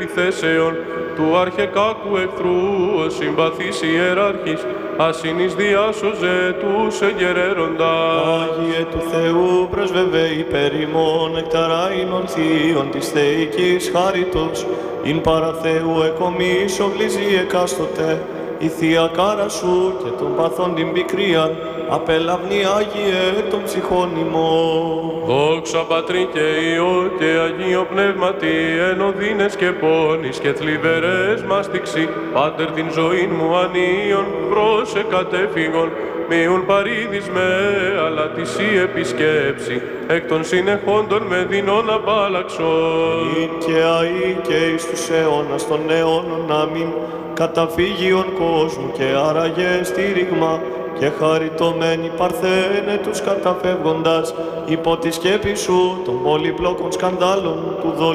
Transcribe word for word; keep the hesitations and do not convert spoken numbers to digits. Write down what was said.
επιθέσεων του αρχεκάκου εχθρού, ο συμπαθής ιεράρχης, ασύνης διάσωζε τους εγγερέροντα. Άγιε του Θεού πρεσβευέ υπέρ ημών εκταράινων θείων της θεϊκής χάριτος, ειν παρά Θεού εκομίσο γλυζή εκάστοτε, η Θεία Κάρα Σου και των παθών την πικρίαν, απελαβνή Άγιε των ψυχών ημών. Δόξα Πατρί και Υιό και Αγίο Πνεύματι, εν οδύνες και πόνης και θλιβερές μάστιξη, Πάτερ την ζωήν μου ανίον, πρόσε κατέφυγον, μείουν παρήδης με, αλλά τη Σύ επισκέψη, εκ των συνεχόντων με δεινών απάλλαξον. Ειν και αεί και εις τους αιώνας των αιώνων αμήν, καταφύγιον κόσμου και άραγε στήριγμα, και χαριτωμένοι παρθένε τους καταφεύγοντας, υπό τη σκέπη Σου των πολυπλόκων σκανδάλων του δολίου.